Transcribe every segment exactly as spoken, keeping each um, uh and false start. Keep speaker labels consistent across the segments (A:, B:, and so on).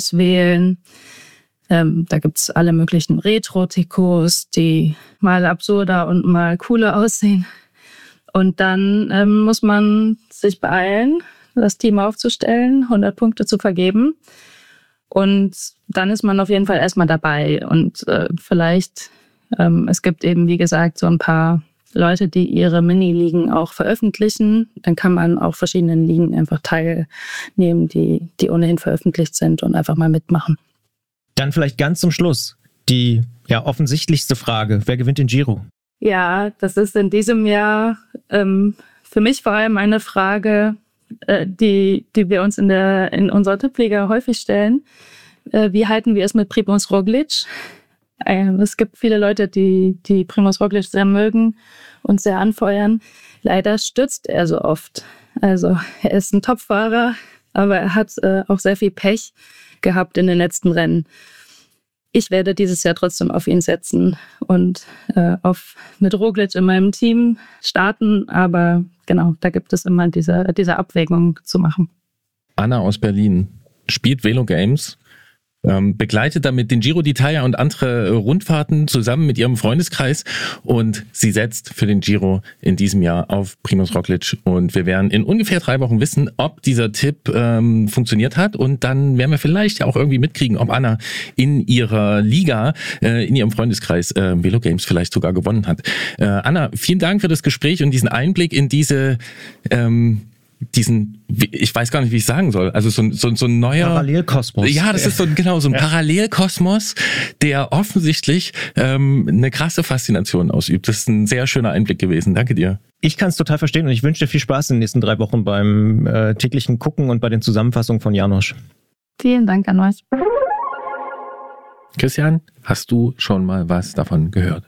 A: auswählen. Ähm, da gibt's alle möglichen Retro-Trikots, die mal absurder und mal cooler aussehen. Und dann ähm, muss man sich beeilen, das Team aufzustellen, hundert Punkte zu vergeben. Und dann ist man auf jeden Fall erstmal dabei. Und äh, vielleicht, ähm, es gibt eben, wie gesagt, so ein paar Leute, die ihre Mini-Ligen auch veröffentlichen. Dann kann man auch verschiedenen Ligen einfach teilnehmen, die, die ohnehin veröffentlicht sind und einfach mal mitmachen.
B: Dann vielleicht ganz zum Schluss die ja, offensichtlichste Frage. Wer gewinnt den Giro?
A: Ja, das ist in diesem Jahr ähm, für mich vor allem eine Frage, äh, die, die wir uns in, der, in unserer Tippliga häufig stellen. Äh, wie halten wir es mit Primož Roglič? Äh, es gibt viele Leute, die, die Primož Roglič sehr mögen und sehr anfeuern. Leider stürzt er so oft. Also er ist ein Topfahrer, aber er hat äh, auch sehr viel Pech gehabt in den letzten Rennen. Ich werde dieses Jahr trotzdem auf ihn setzen und äh, auf mit Roglič in meinem Team starten, aber genau, da gibt es immer diese, diese Abwägung zu machen.
C: Anna aus Berlin spielt Velo Games, ähm, begleitet damit den Giro d'Italia und andere Rundfahrten zusammen mit ihrem Freundeskreis und sie setzt für den Giro in diesem Jahr auf Primož Roglič und wir werden in ungefähr drei Wochen wissen, ob dieser Tipp ähm, funktioniert hat und dann werden wir vielleicht auch irgendwie mitkriegen, ob Anna in ihrer Liga, äh, in ihrem Freundeskreis äh, Velo Games vielleicht sogar gewonnen hat. Äh, Anna, vielen Dank für das Gespräch und diesen Einblick in diese ähm, diesen, ich weiß gar nicht, wie ich sagen soll, also so, so, so ein neuer...
B: Parallelkosmos.
C: Ja, das ist so, genau, so ein ja. Parallelkosmos, der offensichtlich ähm, eine krasse Faszination ausübt. Das ist ein sehr schöner Einblick gewesen. Danke dir.
B: Ich kann es total verstehen und ich wünsche dir viel Spaß in den nächsten drei Wochen beim äh, täglichen Gucken und bei den Zusammenfassungen von János.
A: Vielen Dank an euch.
C: Christian, hast du schon mal was davon gehört?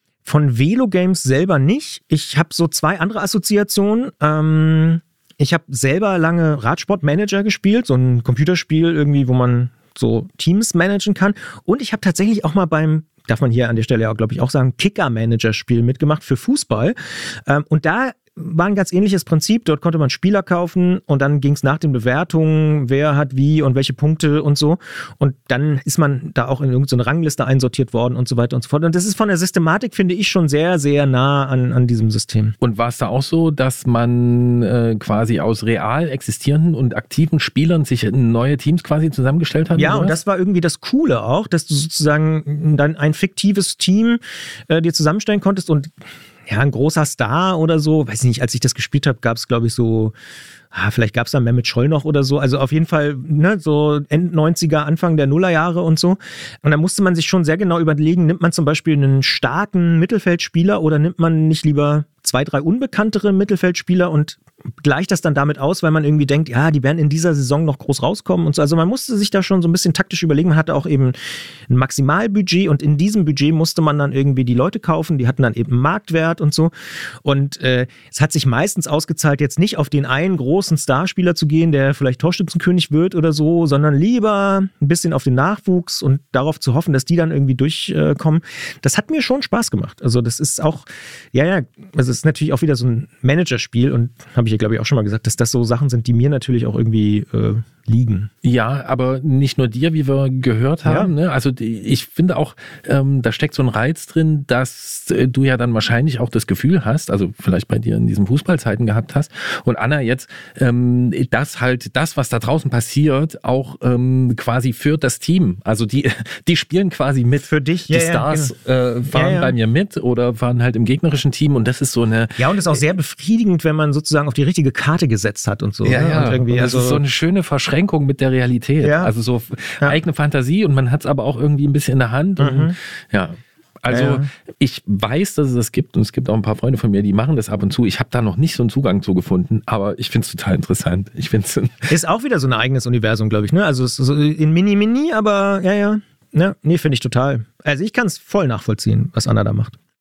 B: Von Velo Games selber nicht. Ich habe so zwei andere Assoziationen. Ähm... Ich habe selber lange Radsportmanager gespielt, so ein Computerspiel irgendwie, wo man so Teams managen kann. Und ich habe tatsächlich auch mal beim, darf man hier an der Stelle auch, glaube ich, auch sagen, Kicker-Manager-Spiel mitgemacht für Fußball. Und da war ein ganz ähnliches Prinzip. Dort konnte man Spieler kaufen und dann ging es nach den Bewertungen, wer hat wie und welche Punkte und so. Und dann ist man da auch in irgendeine Rangliste einsortiert worden und so weiter und so fort. Und das ist von der Systematik, finde ich, schon sehr, sehr nah an, an diesem System.
C: Und war es da auch so, dass man äh, quasi aus real existierenden und aktiven Spielern sich neue Teams quasi zusammengestellt hat?
B: Ja, und das war irgendwie das Coole auch, dass du sozusagen dann ein fiktives Team äh, dir zusammenstellen konntest und ja, ein großer Star oder so, weiß ich nicht, als ich das gespielt habe, gab es, glaube ich, so, ah, vielleicht gab es da Mehmet Scholl noch oder so, also auf jeden Fall, ne, so End neunziger, Anfang der Nullerjahre und so. Und da musste man sich schon sehr genau überlegen, nimmt man zum Beispiel einen starken Mittelfeldspieler oder nimmt man nicht lieber zwei, drei unbekanntere Mittelfeldspieler und gleicht das dann damit aus, weil man irgendwie denkt, ja, die werden in dieser Saison noch groß rauskommen und so. Also man musste sich da schon so ein bisschen taktisch überlegen. Man hatte auch eben ein Maximalbudget und in diesem Budget musste man dann irgendwie die Leute kaufen. Die hatten dann eben Marktwert und so. Und äh, es hat sich meistens ausgezahlt, jetzt nicht auf den einen großen Starspieler zu gehen, der vielleicht Torschützenkönig wird oder so, sondern lieber ein bisschen auf den Nachwuchs und darauf zu hoffen, dass die dann irgendwie durchkommen. Äh, das hat mir schon Spaß gemacht. Also das ist auch, ja, ja, also es ist natürlich auch wieder so ein Managerspiel und habe ich ja, glaube ich, auch schon mal gesagt, dass das so Sachen sind, die mir natürlich auch irgendwie äh, liegen.
C: Ja, aber nicht nur dir, wie wir gehört haben. Ja. Ne? Also ich finde auch, ähm, da steckt so ein Reiz drin, dass äh, du ja dann wahrscheinlich auch das Gefühl hast, also vielleicht bei dir in diesen Fußballzeiten gehabt hast und Anna jetzt, ähm, dass halt das, was da draußen passiert, auch ähm, quasi für das Team, also die, die spielen quasi mit.
B: Für dich,
C: die
B: ja,
C: Stars
B: ja,
C: äh, fahren
B: ja, ja.
C: bei mir mit oder fahren halt im gegnerischen Team und das ist so eine...
B: Ja, und es ist auch sehr befriedigend, wenn man sozusagen auf die richtige Karte gesetzt hat und so.
C: Ja,
B: ne?
C: ja.
B: Und irgendwie,
C: und das
B: also
C: ist so eine schöne Verschränkung mit der Realität.
B: Ja.
C: Also so
B: ja.
C: eigene Fantasie und man hat es aber auch irgendwie ein bisschen in der Hand. Und,
B: mhm.
C: ja. Also
B: ja, ja.
C: ich weiß, dass es das gibt und es gibt auch ein paar Freunde von mir, die machen das ab und zu. Ich habe da noch nicht so einen Zugang zu gefunden, aber ich finde es total interessant. Ich find's
B: ist auch wieder so ein eigenes Universum, glaube ich. Ne? Also es ist so in Mini-Mini, aber ja, ja. ja nee, finde ich total. Also ich kann es voll nachvollziehen, was Anna da macht.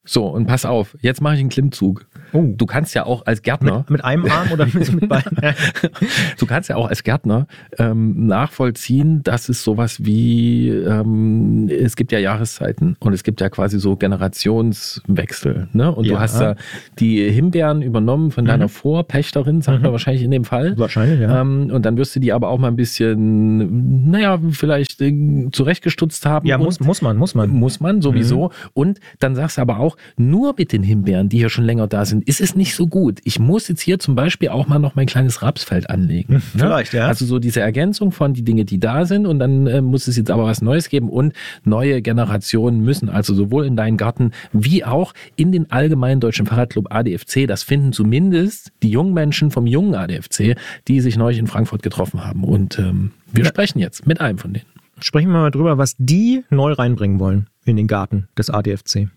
C: So, und pass auf, jetzt mache ich einen Klimmzug.
B: Oh.
C: Du kannst ja auch als Gärtner...
B: Mit, mit einem Arm oder mit, mit beiden?
C: Du kannst ja auch als Gärtner ähm, nachvollziehen, dass es sowas wie, ähm, es gibt ja Jahreszeiten und es gibt ja quasi so Generationswechsel. Ne? Und
B: ja.
C: du hast ja die Himbeeren übernommen von deiner mhm. Vorpächterin, sagt mhm. man wahrscheinlich in dem Fall.
B: Wahrscheinlich, ja.
C: Ähm, und dann wirst du die aber auch mal ein bisschen, naja, vielleicht äh, zurechtgestutzt haben.
B: Ja, muss, muss man, muss man.
C: Muss man, sowieso. Mhm. Und dann sagst du aber auch, nur mit den Himbeeren, die hier schon länger da sind, ist es nicht so gut. Ich muss jetzt hier zum Beispiel auch mal noch mein kleines Rapsfeld anlegen.
B: Mhm, vielleicht,
C: ne?
B: ja.
C: Also so diese Ergänzung von die Dinge, die da sind und dann äh, muss es jetzt aber was Neues geben und neue Generationen müssen also sowohl in deinen Garten wie auch in den Allgemeinen Deutschen Fahrradclub A D F C, das finden zumindest die jungen Menschen vom jungen A D F C, die sich neulich in Frankfurt getroffen haben. Und ähm, wir ja. sprechen jetzt mit einem von denen.
B: Sprechen wir mal drüber, was die neu reinbringen wollen in den Garten des A D F C.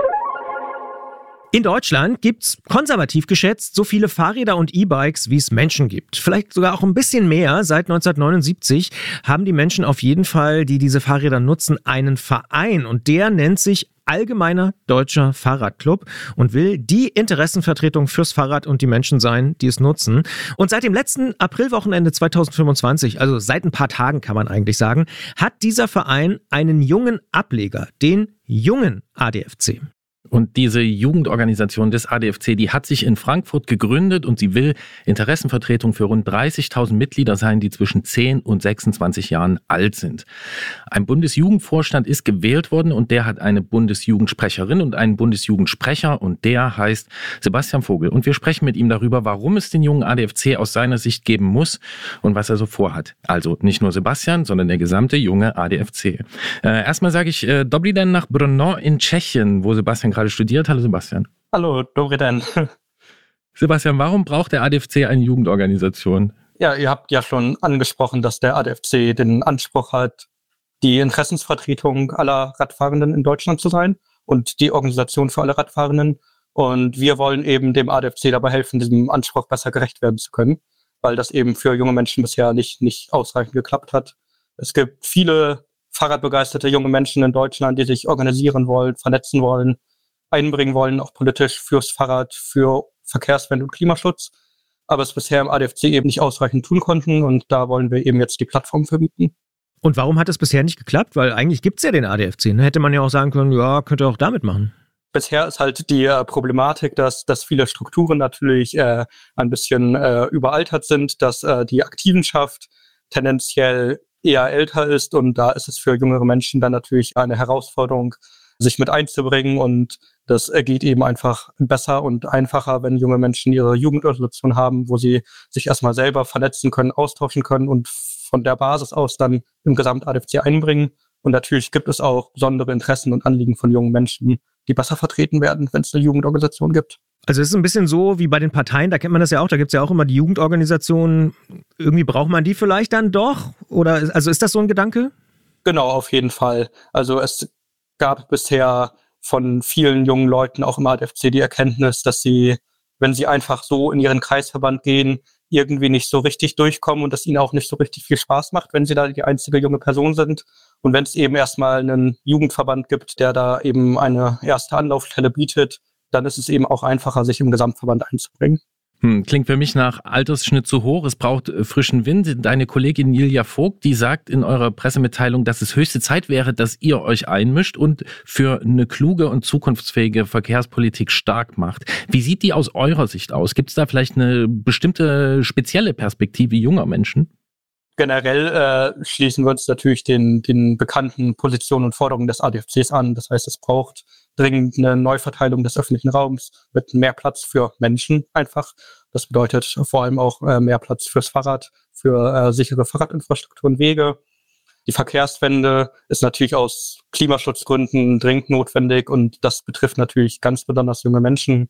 B: In Deutschland gibt's konservativ geschätzt so viele Fahrräder und E-Bikes, wie es Menschen gibt. Vielleicht sogar auch ein bisschen mehr. Seit neunzehnhundertneunundsiebzig haben die Menschen auf jeden Fall, die diese Fahrräder nutzen, einen Verein. Und der nennt sich Allgemeiner Deutscher Fahrradclub und will die Interessenvertretung fürs Fahrrad und die Menschen sein, die es nutzen. Und seit dem letzten Aprilwochenende zweitausendfünfundzwanzig, also seit ein paar Tagen kann man eigentlich sagen, hat dieser Verein einen jungen Ableger, den jungen A D F C.
C: Und diese Jugendorganisation des A D F C, die hat sich in Frankfurt gegründet und sie will Interessenvertretung für rund dreißigtausend Mitglieder sein, die zwischen zehn und sechsundzwanzig Jahren alt sind. Ein Bundesjugendvorstand ist gewählt worden und der hat eine Bundesjugendsprecherin und einen Bundesjugendsprecher und der heißt Sebastian Vogel. Und wir sprechen mit ihm darüber, warum es den jungen A D F C aus seiner Sicht geben muss und was er so vorhat. Also nicht nur Sebastian, sondern der gesamte junge A D F C. Äh, erstmal sage ich äh, Dobry den nach Brno in Tschechien, wo Sebastian gerade studiert. Hallo Sebastian.
D: Hallo, Dobry den.
C: Sebastian, warum braucht der A D F C eine Jugendorganisation?
D: Ja, ihr habt ja schon angesprochen, dass der A D F C den Anspruch hat, die Interessensvertretung aller Radfahrenden in Deutschland zu sein und die Organisation für alle Radfahrenden. Und wir wollen eben dem A D F C dabei helfen, diesem Anspruch besser gerecht werden zu können, weil das eben für junge Menschen bisher nicht, nicht ausreichend geklappt hat. Es gibt viele fahrradbegeisterte junge Menschen in Deutschland, die sich organisieren wollen, vernetzen wollen, einbringen wollen, auch politisch fürs Fahrrad, für Verkehrswende und Klimaschutz, aber es bisher im A D F C eben nicht ausreichend tun konnten und da wollen wir eben jetzt die Plattform für bieten.
B: Und warum hat es bisher nicht geklappt? Weil eigentlich gibt es ja den A D F C. Ne? Hätte man ja auch sagen können, ja, könnt ihr auch damit machen.
D: Bisher ist halt die äh, Problematik, dass, dass viele Strukturen natürlich äh, ein bisschen äh, überaltert sind, dass äh, die Aktivenschaft tendenziell eher älter ist und da ist es für jüngere Menschen dann natürlich eine Herausforderung, sich mit einzubringen und das geht eben einfach besser und einfacher, wenn junge Menschen ihre Jugendorganisation haben, wo sie sich erstmal selber vernetzen können, austauschen können und von der Basis aus dann im Gesamt-A D F C einbringen. Und natürlich gibt es auch besondere Interessen und Anliegen von jungen Menschen, die besser vertreten werden, wenn es eine Jugendorganisation gibt.
B: Also es ist ein bisschen so wie bei den Parteien, da kennt man das ja auch, da gibt es ja auch immer die Jugendorganisationen. Irgendwie braucht man die vielleicht dann doch? Oder also ist das so ein Gedanke?
D: Genau, auf jeden Fall. Also es gab bisher von vielen jungen Leuten auch im A D F C die Erkenntnis, dass sie, wenn sie einfach so in ihren Kreisverband gehen, irgendwie nicht so richtig durchkommen und dass ihnen auch nicht so richtig viel Spaß macht, wenn sie da die einzige junge Person sind. Und wenn es eben erstmal einen Jugendverband gibt, der da eben eine erste Anlaufstelle bietet, dann ist es eben auch einfacher, sich im Gesamtverband einzubringen.
C: Hm, klingt für mich nach Altersschnitt zu hoch. Es braucht äh, frischen Wind. Deine Kollegin Julia Vogt, die sagt in eurer Pressemitteilung, dass es höchste Zeit wäre, dass ihr euch einmischt und für eine kluge und zukunftsfähige Verkehrspolitik stark macht. Wie sieht die aus eurer Sicht aus? Gibt es da vielleicht eine bestimmte spezielle Perspektive junger Menschen?
D: Generell äh, schließen wir uns natürlich den, den bekannten Positionen und Forderungen des A D F Cs an. Das heißt, es braucht dringend eine Neuverteilung des öffentlichen Raums mit mehr Platz für Menschen einfach. Das bedeutet vor allem auch äh, mehr Platz fürs Fahrrad, für äh, sichere Fahrradinfrastruktur und Wege. Die Verkehrswende ist natürlich aus Klimaschutzgründen dringend notwendig und das betrifft natürlich ganz besonders junge Menschen.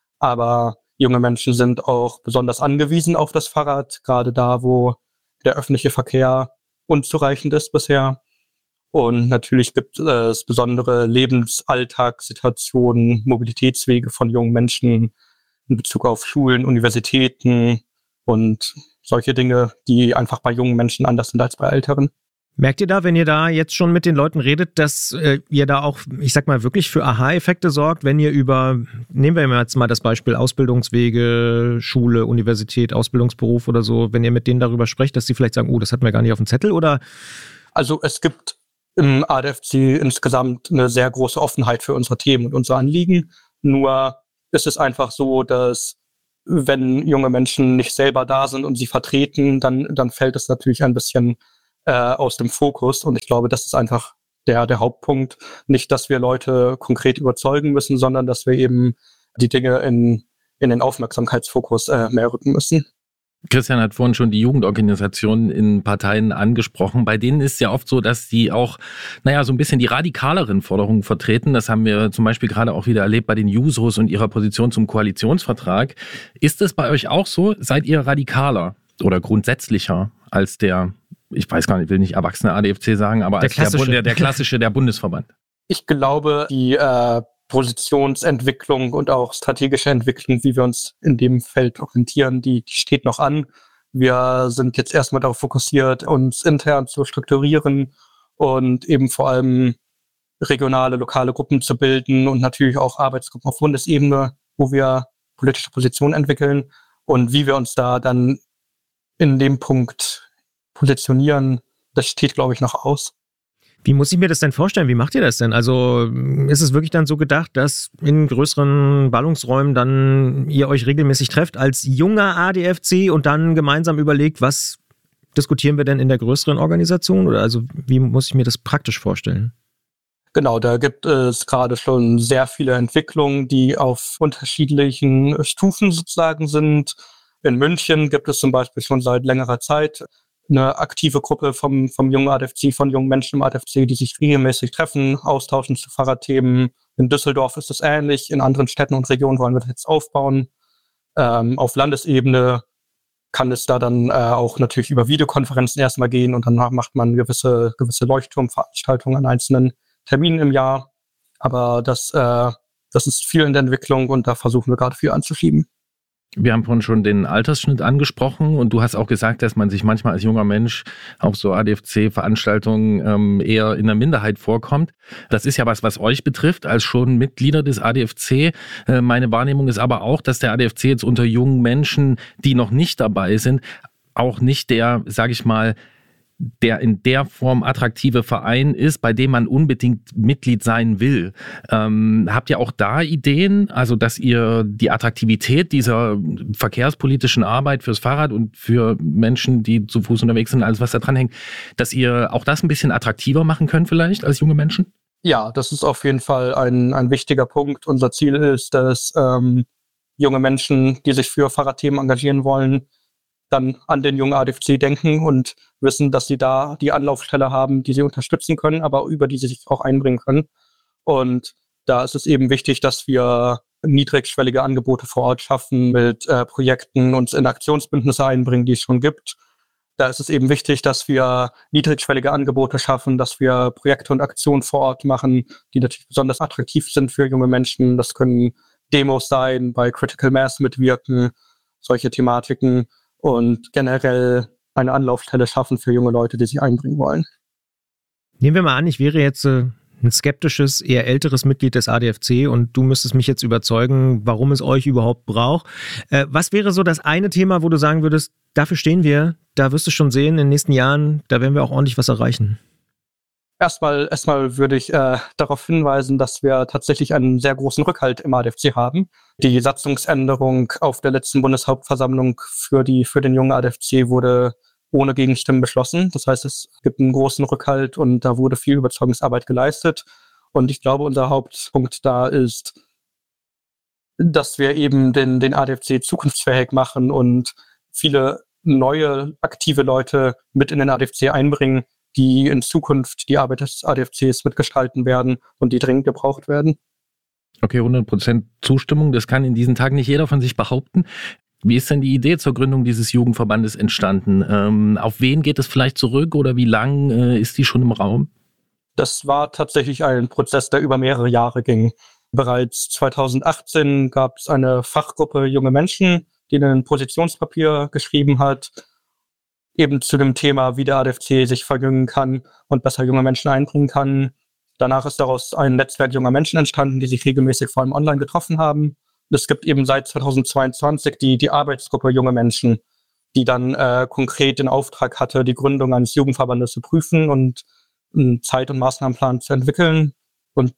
D: Aber junge Menschen sind auch besonders angewiesen auf das Fahrrad, gerade da, wo der öffentliche Verkehr unzureichend ist bisher. Und natürlich gibt es besondere Lebensalltagssituationen, Mobilitätswege von jungen Menschen in Bezug auf Schulen, Universitäten und solche Dinge, die einfach bei jungen Menschen anders sind als bei Älteren.
B: Merkt ihr da, wenn ihr da jetzt schon mit den Leuten redet, dass äh, ihr da auch, ich sag mal, wirklich für Aha-Effekte sorgt, wenn ihr über, nehmen wir jetzt mal das Beispiel Ausbildungswege, Schule, Universität, Ausbildungsberuf oder so, wenn ihr mit denen darüber sprecht, dass sie vielleicht sagen, oh, das hatten wir gar nicht auf dem Zettel, oder?
D: Also es gibt im A D F C insgesamt eine sehr große Offenheit für unsere Themen und unsere Anliegen. Nur ist es einfach so, dass wenn junge Menschen nicht selber da sind und sie vertreten, dann, dann fällt es natürlich ein bisschen äh, aus dem Fokus. Und ich glaube, das ist einfach der, der Hauptpunkt. Nicht, dass wir Leute konkret überzeugen müssen, sondern dass wir eben die Dinge in, in den Aufmerksamkeitsfokus äh, mehr rücken müssen.
C: Christian hat vorhin schon die Jugendorganisationen in Parteien angesprochen. Bei denen ist es ja oft so, dass die auch, naja, so ein bisschen die radikaleren Forderungen vertreten. Das haben wir zum Beispiel gerade auch wieder erlebt bei den Jusos und ihrer Position zum Koalitionsvertrag. Ist es bei euch auch so? Seid ihr radikaler oder grundsätzlicher als der, ich weiß gar nicht, ich will nicht erwachsene A D F C sagen, aber
B: der
C: als klassische. Der, der, der klassische, der Bundesverband?
D: Ich glaube, die äh, Positionsentwicklung und auch strategische Entwicklung, wie wir uns in dem Feld orientieren, die, die steht noch an. Wir sind jetzt erstmal darauf fokussiert, uns intern zu strukturieren und eben vor allem regionale, lokale Gruppen zu bilden und natürlich auch Arbeitsgruppen auf Bundesebene, wo wir politische Positionen entwickeln. Und wie wir uns da dann in dem Punkt positionieren, das steht, glaube ich, noch aus.
B: Wie muss ich mir das denn vorstellen? Wie macht ihr das denn? Also ist es wirklich dann so gedacht, dass in größeren Ballungsräumen dann ihr euch regelmäßig trefft als junger A D F C und dann gemeinsam überlegt, was diskutieren wir denn in der größeren Organisation? Oder also wie muss ich mir das praktisch vorstellen?
D: Genau, da gibt es gerade schon sehr viele Entwicklungen, die auf unterschiedlichen Stufen sozusagen sind. In München gibt es zum Beispiel schon seit längerer Zeit eine aktive Gruppe vom, vom jungen A D F C, von jungen Menschen im A D F C, die sich regelmäßig treffen, austauschen zu Fahrradthemen. In Düsseldorf ist es ähnlich. In anderen Städten und Regionen wollen wir das jetzt aufbauen. Ähm, auf Landesebene kann es da dann äh, auch natürlich über Videokonferenzen erstmal gehen und dann macht man gewisse, gewisse Leuchtturmveranstaltungen an einzelnen Terminen im Jahr. Aber das, äh, das ist viel in der Entwicklung und da versuchen wir gerade viel anzuschieben.
C: Wir haben vorhin schon den Altersschnitt angesprochen und du hast auch gesagt, dass man sich manchmal als junger Mensch auf so A D F C-Veranstaltungen ähm, eher in der Minderheit vorkommt. Das ist ja was, was euch betrifft, als schon Mitglieder des A D F C. Äh, meine Wahrnehmung ist aber auch, dass der A D F C jetzt unter jungen Menschen, die noch nicht dabei sind, auch nicht der, sage ich mal, der in der Form attraktive Verein ist, bei dem man unbedingt Mitglied sein will. Ähm, habt ihr auch da Ideen, also dass ihr die Attraktivität dieser verkehrspolitischen Arbeit fürs Fahrrad und für Menschen, die zu Fuß unterwegs sind, alles was da dran hängt, dass ihr auch das ein bisschen attraktiver machen könnt vielleicht als junge Menschen?
D: Ja, das ist auf jeden Fall ein, ein wichtiger Punkt. Unser Ziel ist, dass ähm, junge Menschen, die sich für Fahrradthemen engagieren wollen, dann an den jungen A D F C denken und wissen, dass sie da die Anlaufstelle haben, die sie unterstützen können, aber über die sie sich auch einbringen können. Und da ist es eben wichtig, dass wir niedrigschwellige Angebote vor Ort schaffen, mit äh, Projekten uns in Aktionsbündnisse einbringen, die es schon gibt. Da ist es eben wichtig, dass wir niedrigschwellige Angebote schaffen, dass wir Projekte und Aktionen vor Ort machen, die natürlich besonders attraktiv sind für junge Menschen. Das können Demos sein, bei Critical Mass mitwirken, solche Thematiken. Und generell eine Anlaufstelle schaffen für junge Leute, die sich einbringen wollen.
B: Nehmen wir mal an, ich wäre jetzt äh, ein skeptisches, eher älteres Mitglied des A D F C und du müsstest mich jetzt überzeugen, warum es euch überhaupt braucht. Äh, was wäre so das eine Thema, wo du sagen würdest, dafür stehen wir, da wirst du schon sehen, in den nächsten Jahren, da werden wir auch ordentlich was erreichen?
D: Erstmal, erstmal würde ich äh, darauf hinweisen, dass wir tatsächlich einen sehr großen Rückhalt im A D F C haben. Die Satzungsänderung auf der letzten Bundeshauptversammlung für die für den jungen A D F C wurde ohne Gegenstimmen beschlossen. Das heißt, es gibt einen großen Rückhalt und da wurde viel Überzeugungsarbeit geleistet. Und ich glaube, unser Hauptpunkt da ist, dass wir eben den, den A D F C zukunftsfähig machen und viele neue, aktive Leute mit in den A D F C einbringen, die in Zukunft die Arbeit des A D F Cs mitgestalten werden und die dringend gebraucht werden.
C: Okay, hundert Prozent Zustimmung, das kann in diesen Tagen nicht jeder von sich behaupten. Wie ist denn die Idee zur Gründung dieses Jugendverbandes entstanden? Ähm, auf wen geht es vielleicht zurück oder wie lang äh, ist die schon im Raum?
D: Das war tatsächlich ein Prozess, der über mehrere Jahre ging. Bereits zweitausendachtzehn gab es eine Fachgruppe junge Menschen, die ein Positionspapier geschrieben hat. eben zu dem Thema, wie der A D F C sich verjüngen kann und besser junge Menschen einbringen kann. Danach ist daraus ein Netzwerk junger Menschen entstanden, die sich regelmäßig vor allem online getroffen haben. Und es gibt eben seit zweitausendzweiundzwanzig die, die Arbeitsgruppe junge Menschen, die dann äh, konkret den Auftrag hatte, die Gründung eines Jugendverbandes zu prüfen und einen Zeit- und Maßnahmenplan zu entwickeln. Und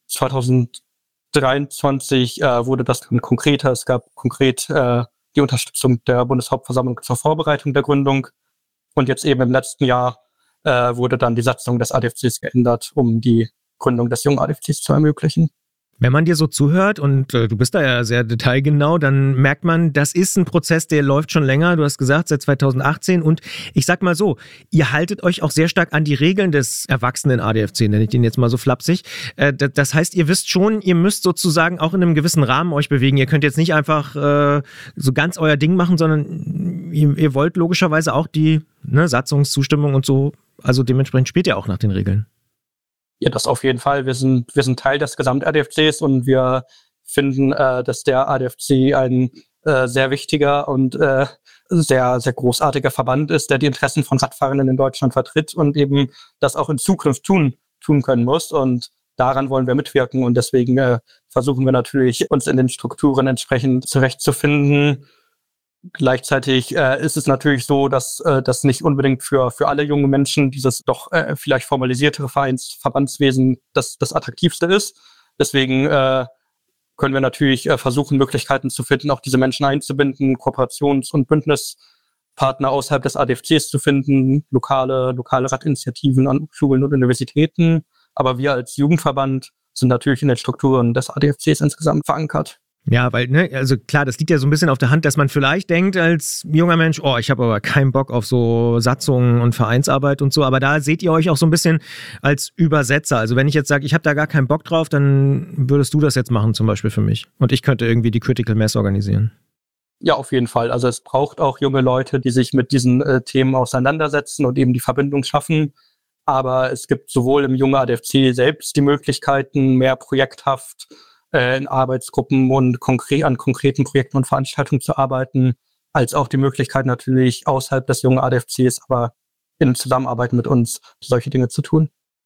D: zweitausenddreiundzwanzig äh, wurde das dann konkreter. Es gab konkret äh, die Unterstützung der Bundeshauptversammlung zur Vorbereitung der Gründung. Und jetzt eben im letzten Jahr äh, wurde dann die Satzung des A D F Cs geändert, um die Gründung des jungen A D F Cs zu ermöglichen.
B: Wenn man dir so zuhört und äh, du bist da ja sehr detailgenau, dann merkt man, das ist ein Prozess, der läuft schon länger. Du hast gesagt, seit zweitausendachtzehn. Und ich sag mal so, ihr haltet euch auch sehr stark an die Regeln des erwachsenen A D F C, nenne ich den jetzt mal so flapsig. Äh, das heißt, ihr wisst schon, ihr müsst sozusagen auch in einem gewissen Rahmen euch bewegen. Ihr könnt jetzt nicht einfach äh, so ganz euer Ding machen, sondern ihr, ihr wollt logischerweise auch die ne, Satzungszustimmung und so. Also dementsprechend spielt ihr auch nach den Regeln.
D: Ja, das auf jeden Fall. Wir sind, wir sind Teil des Gesamt-A D F Cs und wir finden, äh, dass der A D F C ein äh, sehr wichtiger und äh, sehr, sehr großartiger Verband ist, der die Interessen von Radfahrenden in Deutschland vertritt und eben das auch in Zukunft tun, tun können muss. Und daran wollen wir mitwirken und deswegen äh, versuchen wir natürlich, uns in den Strukturen entsprechend zurechtzufinden. Gleichzeitig äh, ist es natürlich so, dass äh, das nicht unbedingt für für alle junge Menschen dieses doch äh, vielleicht formalisiertere Vereins Verbandswesen das das attraktivste ist. Deswegen äh, können wir natürlich äh, versuchen, Möglichkeiten zu finden, auch diese Menschen einzubinden, Kooperations- und Bündnispartner außerhalb des A D F Cs zu finden, lokale lokale Radinitiativen an Schulen und Universitäten. Aber wir als Jugendverband sind natürlich in den Strukturen des A D F Cs insgesamt verankert.
B: Ja, weil, ne, also klar, das liegt ja so ein bisschen auf der Hand, dass man vielleicht denkt als junger Mensch, oh, ich habe aber keinen Bock auf so Satzungen und Vereinsarbeit und so, aber da seht ihr euch auch so ein bisschen als Übersetzer. Also wenn ich jetzt sage, ich habe da gar keinen Bock drauf, dann würdest du das jetzt machen zum Beispiel für mich und ich könnte irgendwie die Critical Mass organisieren.
D: Ja, auf jeden Fall. Also es braucht auch junge Leute, die sich mit diesen äh, Themen auseinandersetzen und eben die Verbindung schaffen. Aber es gibt sowohl im jungen A D F C selbst die Möglichkeiten, mehr projekthaft in Arbeitsgruppen und konkret an konkreten Projekten und Veranstaltungen zu arbeiten, als auch die Möglichkeit natürlich außerhalb des jungen A D F Cs, aber in Zusammenarbeit mit uns solche Dinge zu tun.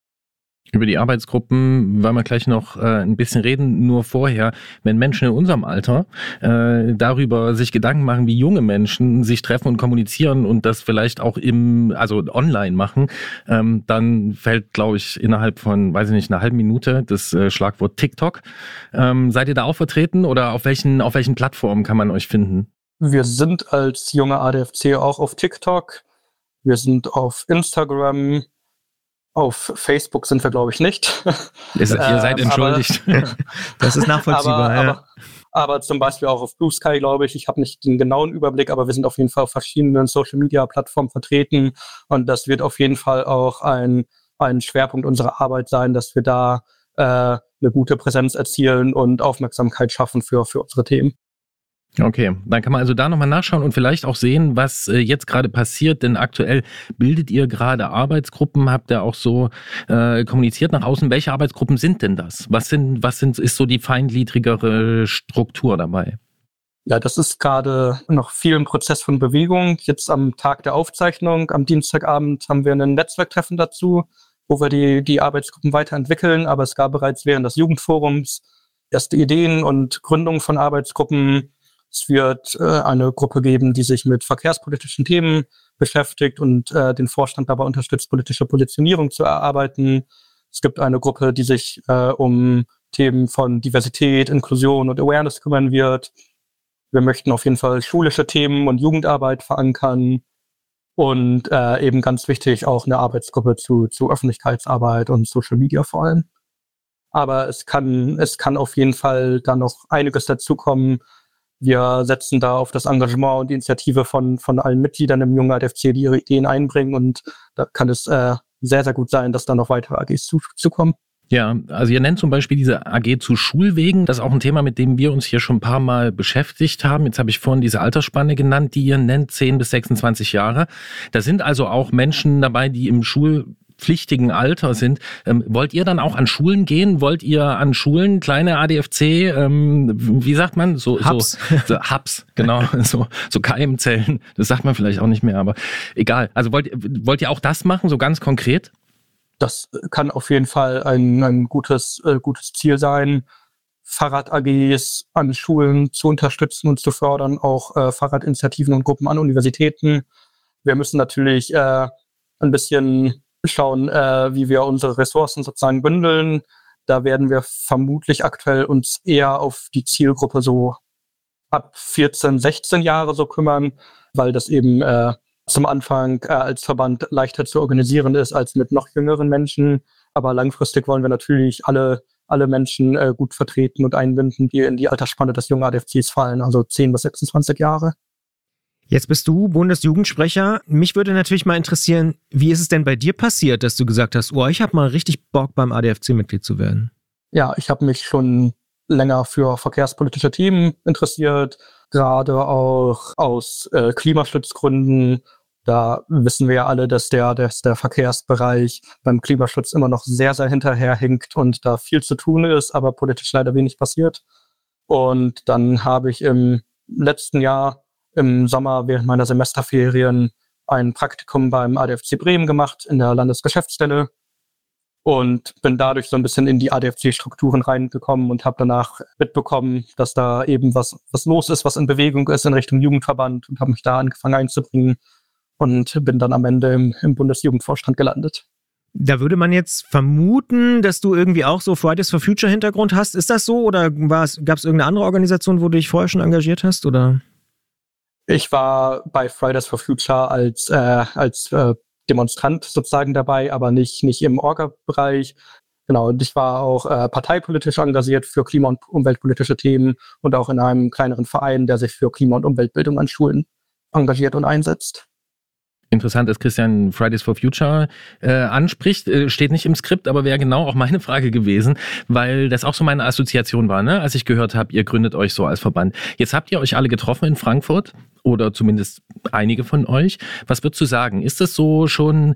C: Über die Arbeitsgruppen wollen wir gleich noch äh, ein bisschen reden, nur vorher, wenn Menschen in unserem Alter äh, darüber sich Gedanken machen, wie junge Menschen sich treffen und kommunizieren und das vielleicht auch im, also online machen, ähm, dann fällt, glaube ich, innerhalb von, weiß ich nicht, einer halben Minute das äh, Schlagwort TikTok. Ähm, seid ihr da auch vertreten oder auf welchen, auf welchen Plattformen kann man euch finden?
D: Wir sind als junge A D F C auch auf TikTok, wir sind auf Instagram. Auf Facebook sind wir, glaube ich, nicht.
C: Ihr seid, ihr seid entschuldigt.
B: Aber, das ist nachvollziehbar.
D: Aber,
B: ja.
D: aber, aber zum Beispiel auch auf Blue Sky, glaube ich. Ich habe nicht den genauen Überblick, aber wir sind auf jeden Fall auf verschiedenen Social-Media-Plattformen vertreten. Und das wird auf jeden Fall auch ein, ein Schwerpunkt unserer Arbeit sein, dass wir da äh, eine gute Präsenz erzielen und Aufmerksamkeit schaffen für, für unsere Themen.
C: Okay, dann kann man also da nochmal nachschauen und vielleicht auch sehen, was äh, jetzt gerade passiert, denn aktuell bildet ihr gerade Arbeitsgruppen, habt ihr auch so äh, kommuniziert nach außen. Welche Arbeitsgruppen sind denn das? Was sind, was sind, ist so die feingliedrigere Struktur dabei?
D: Ja, das ist gerade noch viel im Prozess von Bewegung. Jetzt am Tag der Aufzeichnung, am Dienstagabend, haben wir ein Netzwerktreffen dazu, wo wir die, die Arbeitsgruppen weiterentwickeln, aber es gab bereits während des Jugendforums erste Ideen und Gründungen von Arbeitsgruppen. Es wird äh, eine Gruppe geben, die sich mit verkehrspolitischen Themen beschäftigt und äh, den Vorstand dabei unterstützt, politische Positionierung zu erarbeiten. Es gibt eine Gruppe, die sich äh, um Themen von Diversität, Inklusion und Awareness kümmern wird. Wir möchten auf jeden Fall schulische Themen und Jugendarbeit verankern und äh, eben ganz wichtig auch eine Arbeitsgruppe zu, zu Öffentlichkeitsarbeit und Social Media vor allem. Aber es kann, es kann auf jeden Fall da noch einiges dazukommen. Wir setzen da auf das Engagement und die Initiative von, von allen Mitgliedern im jungen A D F C, die ihre Ideen einbringen. Und da kann es äh, sehr, sehr gut sein, dass da noch weitere A Gs zukommen.
C: Ja, also ihr nennt zum Beispiel diese A G zu Schulwegen. Das ist auch ein Thema, mit dem wir uns hier schon ein paar Mal beschäftigt haben. Jetzt habe ich vorhin diese Altersspanne genannt, die ihr nennt, zehn bis sechsundzwanzig Jahre. Da sind also auch Menschen dabei, die im Schul schulpflichtigen Alter sind. Ähm, wollt ihr dann auch an Schulen gehen? Wollt ihr an Schulen kleine A D F C, ähm, wie sagt man? So,
B: Hubs.
C: So, so Hubs, genau. So, so Keimzellen. Das sagt man vielleicht auch nicht mehr, aber egal. Also wollt, wollt ihr auch das machen, so ganz konkret?
D: Das kann auf jeden Fall ein, ein gutes, äh, gutes Ziel sein, Fahrrad-A Gs an Schulen zu unterstützen und zu fördern, auch äh, Fahrradinitiativen und Gruppen an Universitäten. Wir müssen natürlich äh, ein bisschen schauen, äh, wie wir unsere Ressourcen sozusagen bündeln. Da werden wir vermutlich aktuell uns eher auf die Zielgruppe so ab vierzehn, sechzehn Jahre so kümmern, weil das eben äh, zum Anfang äh, als Verband leichter zu organisieren ist als mit noch jüngeren Menschen. Aber langfristig wollen wir natürlich alle, alle Menschen äh, gut vertreten und einbinden, die in die Altersspanne des jungen A D F Cs fallen, also zehn bis sechsundzwanzig Jahre.
B: Jetzt bist du Bundesjugendsprecher. Mich würde natürlich mal interessieren, wie ist es denn bei dir passiert, dass du gesagt hast, oh, ich habe mal richtig Bock, beim A D F C Mitglied zu werden?
D: Ja, ich habe mich schon länger für verkehrspolitische Themen interessiert, gerade auch aus äh, Klimaschutzgründen. Da wissen wir ja alle, dass der, dass der Verkehrsbereich beim Klimaschutz immer noch sehr, sehr hinterherhinkt und da viel zu tun ist, aber politisch leider wenig passiert. Und dann habe ich im letzten Jahr, im Sommer während meiner Semesterferien, ein Praktikum beim A D F C Bremen gemacht in der Landesgeschäftsstelle und bin dadurch so ein bisschen in die A D F C-Strukturen reingekommen und habe danach mitbekommen, dass da eben was, was los ist, was in Bewegung ist in Richtung Jugendverband und habe mich da angefangen einzubringen und bin dann am Ende im, im Bundesjugendvorstand gelandet.
B: Da würde man jetzt vermuten, dass du irgendwie auch so Fridays for Future Hintergrund hast. Ist das so oder gab es irgendeine andere Organisation, wo du dich vorher schon engagiert hast? Oder?
D: Ich war bei Fridays for Future als, äh, als äh, Demonstrant sozusagen dabei, aber nicht, nicht im Orga-Bereich. Genau, und ich war auch äh, parteipolitisch engagiert für klima- und umweltpolitische Themen und auch in einem kleineren Verein, der sich für Klima- und Umweltbildung an Schulen engagiert und einsetzt.
C: Interessant, dass Christian Fridays for Future äh, anspricht, äh, steht nicht im Skript, aber wäre genau auch meine Frage gewesen, weil das auch so meine Assoziation war, ne? Als ich gehört habe, ihr gründet euch so als Verband. Jetzt habt ihr euch alle getroffen in Frankfurt oder zumindest einige von euch. Was würdest du sagen? Ist das so schon,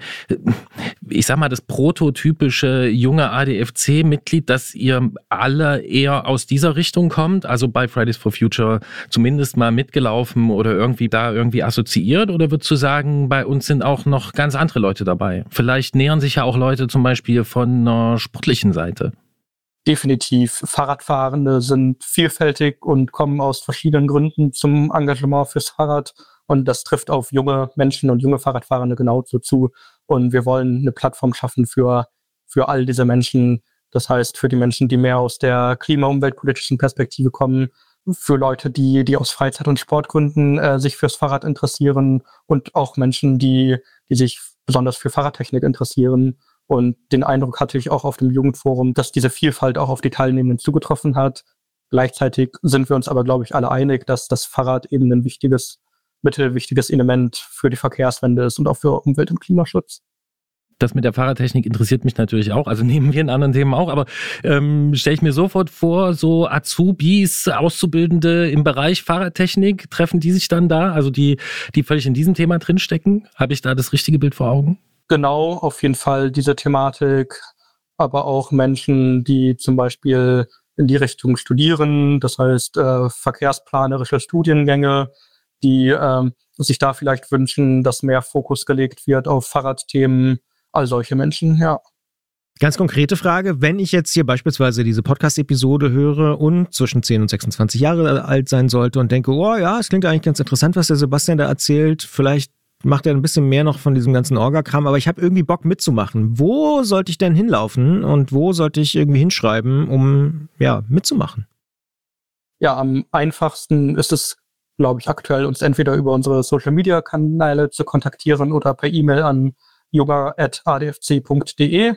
C: ich sag mal, das prototypische junge A D F C-Mitglied, dass ihr alle eher aus dieser Richtung kommt? Also bei Fridays for Future zumindest mal mitgelaufen oder irgendwie da irgendwie assoziiert? Oder würdest du sagen, bei uns sind auch noch ganz andere Leute dabei? Vielleicht nähern sich ja auch Leute zum Beispiel von einer sportlichen Seite.
D: Definitiv. Fahrradfahrende sind vielfältig und kommen aus verschiedenen Gründen zum Engagement fürs Fahrrad. Und das trifft auf junge Menschen und junge Fahrradfahrende genauso zu. Und wir wollen eine Plattform schaffen für, für all diese Menschen. Das heißt, für die Menschen, die mehr aus der klima- und umweltpolitischen Perspektive kommen, für Leute, die, die aus Freizeit- und Sportgründen äh, sich fürs Fahrrad interessieren und auch Menschen, die, die sich besonders für Fahrradtechnik interessieren. Und den Eindruck hatte ich auch auf dem Jugendforum, dass diese Vielfalt auch auf die Teilnehmenden zugetroffen hat. Gleichzeitig sind wir uns aber, glaube ich, alle einig, dass das Fahrrad eben ein wichtiges Mittel, wichtiges Element für die Verkehrswende ist und auch für Umwelt- und Klimaschutz.
C: Das mit der Fahrradtechnik interessiert mich natürlich auch, also neben vielen anderen Themen auch, aber ähm, stelle ich mir sofort vor, so Azubis, Auszubildende im Bereich Fahrradtechnik, treffen die sich dann da, also die, die völlig in diesem Thema drinstecken? Habe ich da das richtige Bild vor Augen?
D: Genau, auf jeden Fall diese Thematik, aber auch Menschen, die zum Beispiel in die Richtung studieren, das heißt äh, verkehrsplanerische Studiengänge, die äh, sich da vielleicht wünschen, dass mehr Fokus gelegt wird auf Fahrradthemen, all solche Menschen, ja.
B: Ganz konkrete Frage, wenn ich jetzt hier beispielsweise diese Podcast-Episode höre und zwischen zehn und sechsundzwanzig Jahre alt sein sollte und denke, oh ja, es klingt eigentlich ganz interessant, was der Sebastian da erzählt, vielleicht macht er ein bisschen mehr noch von diesem ganzen Orga-Kram, aber ich habe irgendwie Bock mitzumachen. Wo sollte ich denn hinlaufen und wo sollte ich irgendwie hinschreiben, um ja mitzumachen?
D: Ja, am einfachsten ist es, glaube ich, aktuell uns entweder über unsere Social-Media-Kanäle zu kontaktieren oder per E-Mail an junger at a d f c punkt d e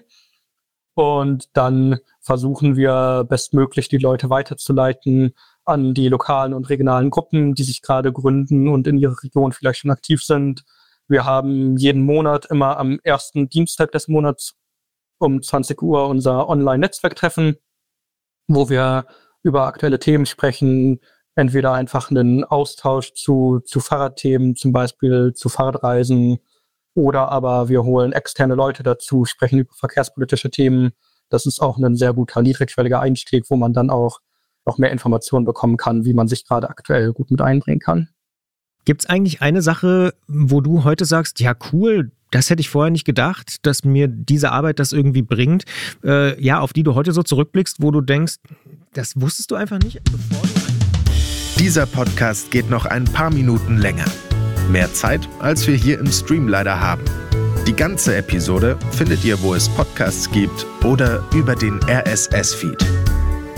D: und dann versuchen wir bestmöglich die Leute weiterzuleiten an die lokalen und regionalen Gruppen, die sich gerade gründen und in ihrer Region vielleicht schon aktiv sind. Wir haben jeden Monat immer am ersten Dienstag des Monats um zwanzig Uhr unser Online-Netzwerktreffen, wo wir über aktuelle Themen sprechen, entweder einfach einen Austausch zu, zu Fahrradthemen, zum Beispiel zu Fahrradreisen, Oder aber wir holen externe Leute dazu, sprechen über verkehrspolitische Themen. Das ist auch ein sehr guter, niedrigschwelliger Einstieg, wo man dann auch noch mehr Informationen bekommen kann, wie man sich gerade aktuell gut mit einbringen kann.
B: Gibt es eigentlich eine Sache, wo du heute sagst, ja cool, das hätte ich vorher nicht gedacht, dass mir diese Arbeit das irgendwie bringt, äh, ja, auf die du heute so zurückblickst, wo du denkst, das wusstest du einfach nicht, bevor du...
E: Dieser Podcast geht noch ein paar Minuten länger. Mehr Zeit, als wir hier im Stream leider haben. Die ganze Episode findet ihr, wo es Podcasts gibt oder über den R S S-Feed.